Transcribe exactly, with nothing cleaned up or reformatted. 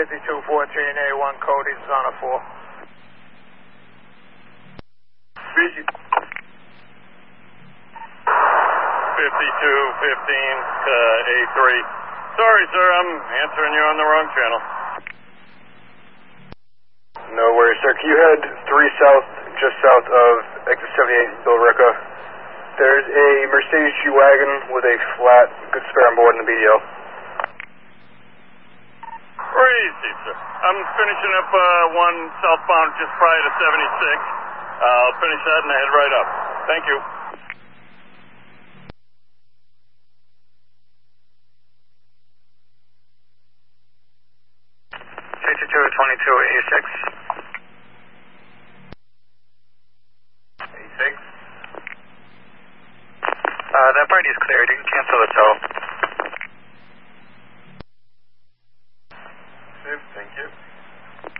fifty-two fourteen A one Cody, Zona four. Busy. fifty-two fifteen to A three. Sorry, sir, I'm answering you on the wrong channel. No worries, sir. Can you head three south, just south of exit seventy-eight, Bill Ricca? There's a Mercedes G-Wagon with a flat, good spare on board in the B D L. Crazy, sir. I'm finishing up uh, one southbound just prior to seventy-six. Uh, I'll finish that and I head right up. Thank you. fifty-two twenty-two A six. A six. Uh, that party is cleared. You can cancel the tow. Thank you.